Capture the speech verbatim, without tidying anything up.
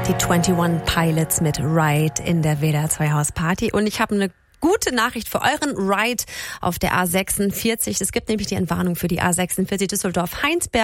Die einundzwanzig Pilots mit Ride in der W D R zwei Hausparty. Und ich habe eine gute Nachricht für euren Ride auf der A sechsundvierzig. Es gibt nämlich die Entwarnung für die A sechsundvierzig Düsseldorf-Heinsberg.